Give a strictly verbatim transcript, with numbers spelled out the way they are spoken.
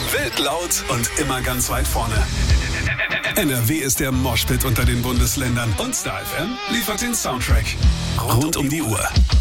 Wild laut und immer ganz weit vorne. N R W ist der Moshpit unter den Bundesländern und Star F M liefert den Soundtrack rund um die Uhr.